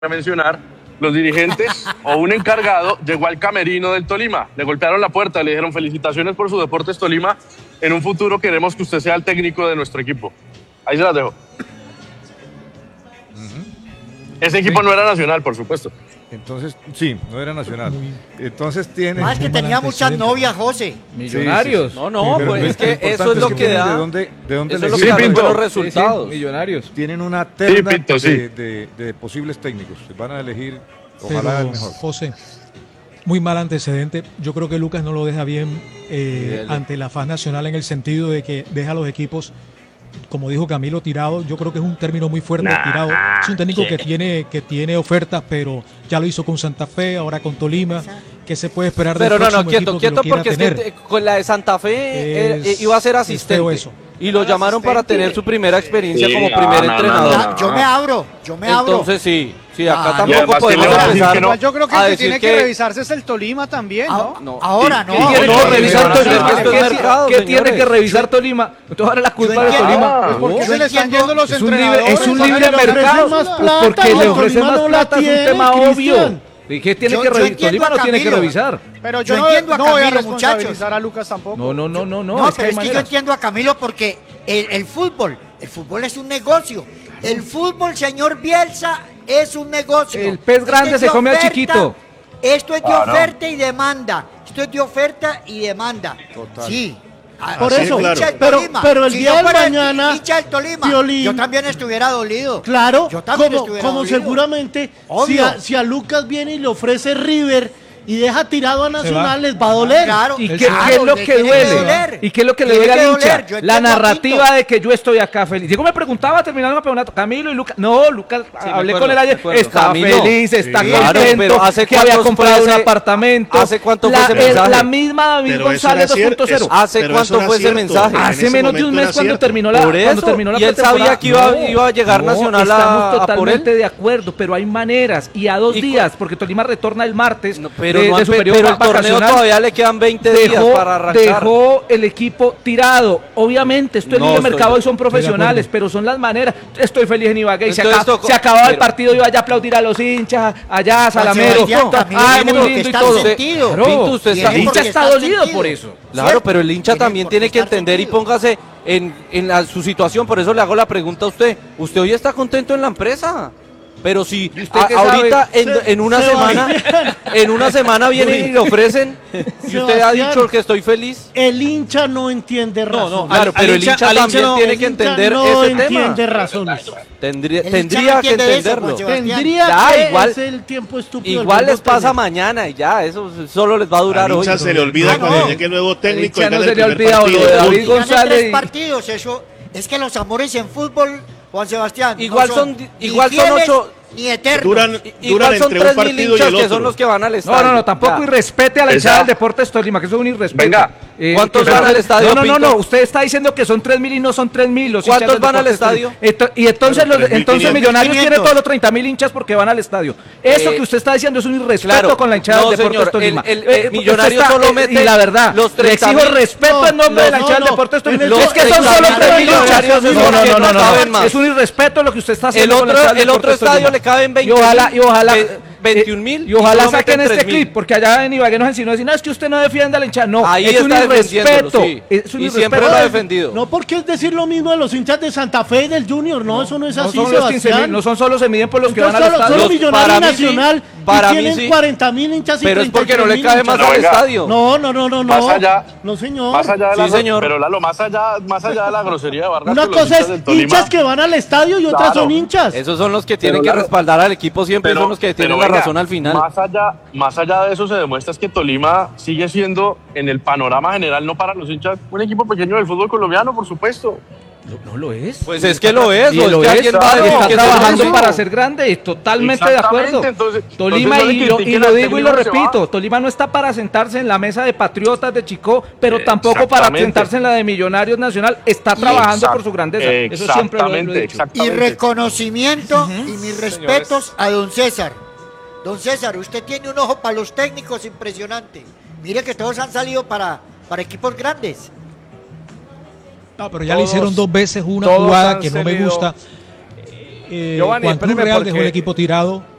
a mencionar, los dirigentes o un encargado llegó al camerino del Tolima, le golpearon la puerta, le dijeron felicitaciones por su Deportes Tolima, en un futuro queremos que usted sea el técnico de nuestro equipo. Ahí se las dejo. Ese equipo no era nacional, por supuesto. Entonces, sí, no era nacional. Entonces tiene... Más que tenía muchas novias, José. Millonarios. Sí. No, Pero pues lo es que importante eso es lo que tienen da. ¿De dónde Eso es lo elegir? que da Pinto. buenos resultados. Millonarios. Tienen una terna Pinto, sí. de posibles técnicos. Van a elegir, ojalá el Pero, mejor. José, muy mal antecedente. Yo creo que Lucas no lo deja bien ante la faz nacional en el sentido de que deja a los equipos, como dijo Camilo, tirado. Yo creo que es un término muy fuerte, tirado. Es un técnico que tiene ofertas, pero ya lo hizo con Santa Fe, ahora con Tolima. ¿Qué se puede esperar del Pero próximo quieto, equipo que lo quiera porque es tener? que con la de Santa Fe iba a ser feo asistente. eso. Y lo llamaron para tener su primera experiencia Sí, como no, primer no, entrenador. no, no. Yo me abro. Entonces sí, acá Ah, tampoco además, podemos ¿quién le va a decir empezar que no? Igual yo creo que a el que decir tiene que revisarse es el Tolima también, ¿no? No. Ahora no. ¿Qué tiene no, que revisar no, Tolima? no, Que esto es mercado, ¿Qué tiene señores. que revisar Tolima? Entonces ahora la culpa de entiendo. Tolima. ¿Por qué Yo se le están entiendo- yendo los Es un entrenadores? libre mercado. más plata, Porque no, le ofrecen Tolima más no la plata, es un tiene, tema Cristian. obvio. ¿Y qué tiene Yo que revisar? entiendo Tolima no a tiene que Camilo. revisar. Pero Yo yo entiendo a no voy a Camilo, responsabilizar a Lucas tampoco. No, No, es que pero hay es que yo maneras. entiendo a Camilo porque el fútbol es un negocio. El fútbol, señor Bielsa, es un negocio. El pez grande Esto es se de come al oferta, chiquito. Esto es de Claro. oferta y demanda. Esto es de oferta y demanda. Total. Sí. Por Así eso, es, hincha del pero- Tolima. pero el Si día yo de fuera mañana, hincha del Tolima, Piolín- yo también estuviera dolido. Claro, Yo también como estuviera dolido. seguramente Obvio. si a Lucas viene y le ofrece River y deja tirado a Nacional, les va a doler. Claro, ¿Y qué, claro, qué es lo le que tiene duele? doler. ¿Y qué es lo que le Tiene duele al que hincha? doler. Yo La entiendo a narrativa Pinto. de que yo estoy acá feliz. Diego me preguntaba terminando el campeonato, Camilo y Lucas. No, Lucas, me hablé acuerdo, con él me ayer. acuerdo. Está Camilo. feliz, está Sí. Claro, contento, pero ¿hace que había cuántos comprado fue un ese- apartamento. hace cuánto fue ese mensaje? La misma David Pero eso González era cierto, 2.0. ¿Hace Pero cuánto eso era fue ese cierto. mensaje? En Hace ese menos de un momento mes era cuando cierto. terminó la Por eso, cuando terminó la y él sabía pretemporada. que iba a llegar Nacional estamos a por totalmente él. de acuerdo, pero hay maneras y a 2 Y días, porque Tolima retorna el martes Pero, de no, su periodo pero el torneo vacacional. todavía le quedan 20 días para arrancar. Dejó el equipo tirado. Obviamente, esto es No, libre estoy mercado de- y son profesionales, pero son las maneras. Estoy feliz en Ibagué. Se, Entonces tocó- se acababa el pero- partido, iba allá a aplaudir a los hinchas, allá a Salamero. Sebastián, Camilo Ay, tiene muy por qué lindo y estar todo. sentido. Claro, Pinto, usted y está- el hincha porque está está dolido sentido. por eso. Claro, ¿Cierto? pero el hincha Tiene también por tiene qué que estar entender y sentido. póngase su situación. Por eso le hago la pregunta a usted. ¿Usted hoy está contento en la empresa? Pero si usted qué ahorita sabe? en una semana vienen y le ofrecen y usted ha Sebastián. dicho que estoy feliz. El hincha no entiende razones. Claro, pero el hincha también tiene que El hincha entender no ese tema. entiende razones. Tendría El hincha no que entiende eso, entenderlo. Juan Sebastián. Tendría Ya, que igual- es el tiempo estúpido. del Igual les fútbol pasa tener. mañana y ya, eso solo les va a durar Al hoy. hincha se le olvida Ah, cuando no. llegue el nuevo técnico y hincha no gana se el le primer olvida lo partido. de David Gane González 3 y- partidos, eso. Es que los amores en fútbol, Juan Sebastián, Igual no son- ni igual son fieles 8 ni eternos. Duran Igual son entre un 3.000 partido y hinchas el que otro. son los que van al estadio. No, tampoco Ya. irrespete a la hinchada Esa- del Deportes Tolima, que eso es un irrespeto. Venga, ¿cuántos que van son- al estadio, No, Pinto? usted está diciendo que son 3.000 y no son 3.000 los ¿Cuántos hinchas del van al Deportes estadio? Tolima. Y entonces, Bueno, 3.500. Millonarios tiene 3.500. todos los 30.000 hinchas porque van al estadio. Eso que usted está diciendo es un irrespeto claro. con la hinchada No, del Deportes señor, Tolima. el Porque Millonario usted solo mete y la verdad, los le exijo 30.000. respeto en nombre de la hinchada del Deportes Tolima. Los Es que son solo 3.000 hinchas. Millonarios es porque no caben más. Es un irrespeto lo que usted está El haciendo con la hinchada del otro Deportes estadio Tolima. le caben 20.000. Y ojalá 21.000. y ojalá solo saquen meten este 3.000. clip, porque allá en Ibagué nos enseñó a decir, no, es que usted no defiende a la hinchada. No, Ahí es un está irrespeto. defendiéndolo, sí. Es un Y irrespeto. siempre lo ha defendido. No, porque es decir lo mismo de los hinchas de Santa Fe y del Junior. No, eso no es No así, son los 15.000, Sebastián. no son solo se miden por los que van Entonces, al estadio. solo Los- Millonario para mí sí, Nacional para y mí tienen sí. 40.000 hinchas y Pero es porque no le 33.000 cabe más hinchas. No, al venga. estadio. No. Más allá, No, señor. más allá de Sí, la, señor. Pero Lalo, más allá de la grosería de Vargas. Una con los cosa hinchas es del Tolima, hinchas que van al estadio y otras Claro. son hinchas. Esos son los que tienen Pero que claro, respaldar al equipo siempre, son los que tienen la venga, razón al final. Más allá de eso se demuestra es que Tolima sigue siendo en el panorama general, no para los hinchas, un equipo pequeño del fútbol colombiano, por supuesto. No lo es. Pues es que lo es, Y o lo es que es, alguien va a claro, decir está que trabajando eso. para ser grande, totalmente de Exactamente, acuerdo. entonces Tolima, no le y lo critiquen al digo y lo técnico que se repito, va. Tolima no está para sentarse en la mesa de Patriotas de Chico, pero tampoco para Exactamente. sentarse en la de Millonarios Nacional, está trabajando por su grandeza. Eso siempre lo he dicho. Y Exactamente. reconocimiento y mis respetos a don César. Don César, usted tiene un ojo para los técnicos impresionante. Mire que todos han salido para equipos grandes. No, pero ya le hicieron 2 veces una todos jugada han que no me cedido. gusta. Giovanni, Juan Cruz espéreme, Real dejó porque- el equipo tirado.